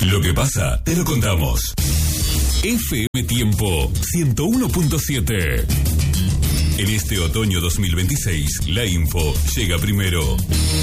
Lo que pasa, te lo contamos. FM Tiempo 101.7. En este otoño 2026, la info llega primero.